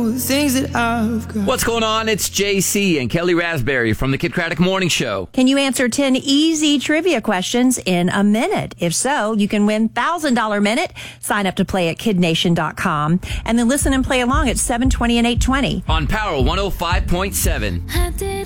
the things that I've got. What's going on? It's JC and Kelly Raspberry from the Kid Craddock Morning Show. Can you answer 10 easy trivia questions in a minute? If so, you can win $1,000 minute. Sign up to play at kidnation.com and then listen and play along at 7:20 and 8:20. On Power 105.7.